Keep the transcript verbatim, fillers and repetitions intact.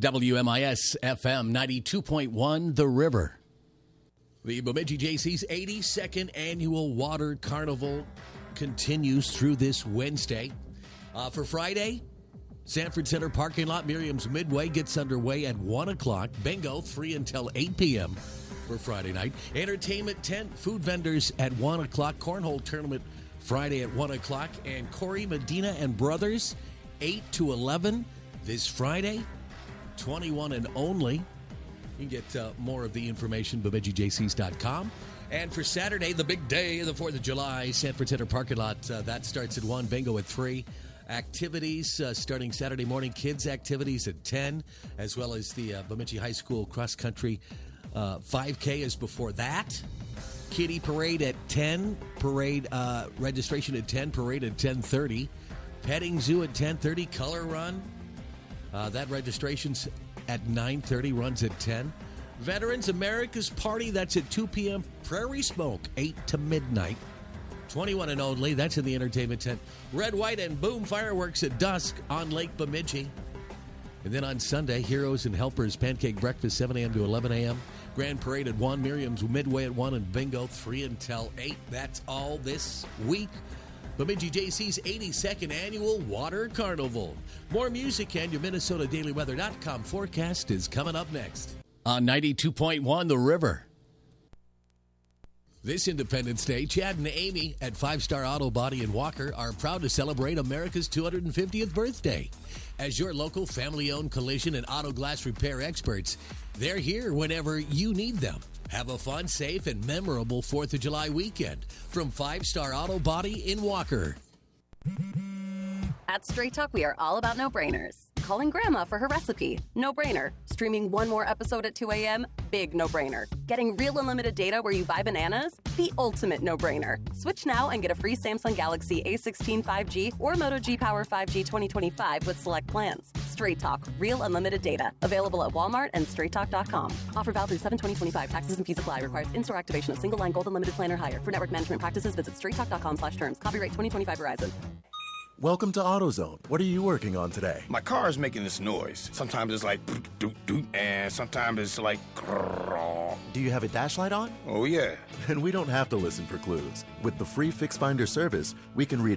W M I S F M ninety-two point one, The River. The Bemidji J C's eighty-second Annual Water Carnival continues through this Wednesday. Uh, for Friday, Sanford Center parking lot, Miriam's Midway gets underway at one o'clock. Bingo, three until eight p.m. for Friday night. Entertainment tent, food vendors at one o'clock. Cornhole tournament Friday at one o'clock. And Corey Medina and Brothers, eight to eleven this Friday, twenty-one and only. You can get uh, more of the information, Bemidji J Cs dot com. And for Saturday, the big day of the fourth of July, Sanford Center parking lot, uh, that starts at one, bingo at three. Activities uh, starting Saturday morning, kids' activities at ten, as well as the uh, Bemidji High School cross-country uh, five K is before that. Kiddie parade at ten, parade uh, registration at ten, parade at ten thirty. Petting zoo at ten thirty, color run. Uh, that registration's at nine thirty, runs at ten. Veterans America's Party, that's at two p.m. Prairie Smoke, eight to midnight. twenty-one and only, that's in the entertainment tent. Red, White, and Boom fireworks at dusk on Lake Bemidji. And then on Sunday, Heroes and Helpers Pancake Breakfast, seven a.m. to eleven a.m. Grand Parade at one, Miriam's Midway at one, and Bingo, three until eight. That's all this week. Bemidji J C's eighty-second Annual Water Carnival. More music and your Minnesota Daily Weather dot com forecast is coming up next. On ninety-two point one, The River. This Independence Day, Chad and Amy at Five Star Auto Body in Walker are proud to celebrate America's two hundred fiftieth birthday. As your local family-owned collision and auto glass repair experts, they're here whenever you need them. Have a fun, safe, and memorable fourth of July weekend from Five Star Auto Body in Walker. At Straight Talk, we are all about no-brainers. Calling Grandma for her recipe, no-brainer. Streaming one more episode at two a.m., big no-brainer. Getting real unlimited data where you buy bananas, the ultimate no-brainer. Switch now and get a free Samsung Galaxy A sixteen five G or Moto G Power five G twenty twenty-five with select plans. Straight Talk, real unlimited data. Available at Walmart and straight talk dot com. Offer valid through seven twenty twenty-five. Taxes and fees apply. Requires in-store activation of single line gold unlimited plan or higher. For network management practices, visit straight talk dot com slash terms. Copyright twenty twenty-five Verizon. Welcome to AutoZone. What are you working on today? My car is making this noise. Sometimes it's like doot, doot, doot, and sometimes it's like grrr. Do you have a dash light on? Oh, yeah. Then we don't have to listen for clues. With the free Fix Finder service, we can read